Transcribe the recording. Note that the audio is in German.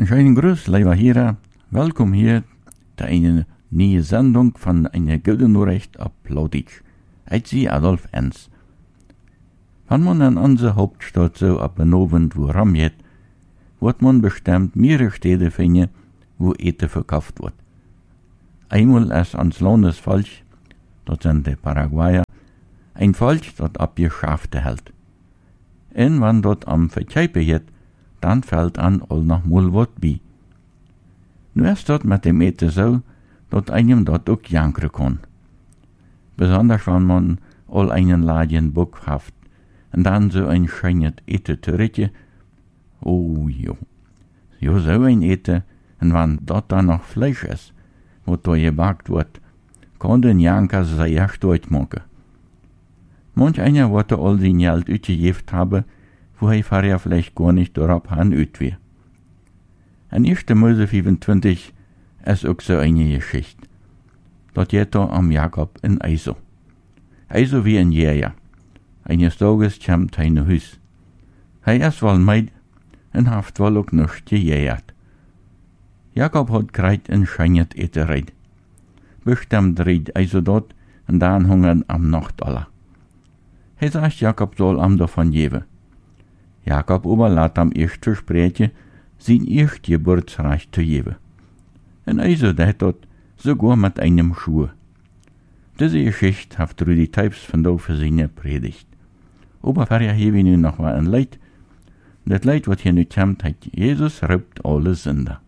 Een schönen Gruß, lieber Hörer. Welkom hier zu einer neuen Sendung von einer guten Nachricht auf Plautitsch. Ich bin Adolf Enz. Wenn man in unserer Hauptstadt so ab en Abend wo rumgeht, wird man bestimmt mehrere Städte finden, wo Eten verkauft wird. Einmal ist ans Landesvolk, das sind die Paraguayer, ein Volk, das abgeschafft hält. Und wenn dort am Verkäufen geht, dann fällt an all noch mal was bei. Nu ist dort mit dem Eten so, dass einem dort auch jankern kann. Besonders wenn man all einen Laden Bock haft und dann so ein schönes Eten zurücke. Oh jo. Jo, so ein Eten, und wenn dort dann noch Fleisch ist, was da gebackt wird, kann den Janker sehr stolz machen. Manch einer wird all sein Geld ausgegeben haben, wo er vorher vielleicht gar nicht darauf utwie. In 1. Mose 25 ist auch so eine Geschichte. Dort geht da am Jakob in Eiso. Eiso wie ein Jäger. Eines Tages kommt er in ein Haus. Er ist wohl meid und hat wohl auch nicht gejägert. Jakob hat greit ein schönes Etereit. Bestimmt reid Eiso dort und dann hungern am Nachtalla. Er sagt, Jakob soll am davon geben. Jakob überlässt am ersten Gespräch sein Erstgeburtsrecht zu geben. Und also der dort sogar mit einem Schuh. Diese Geschichte hat Rudi Teibs von da für seine Predigt. Aber vorher habe ich nun noch mal ein Leid. Das Leid, was hier nicht kommt, hat Jesus raubt alle Sünder.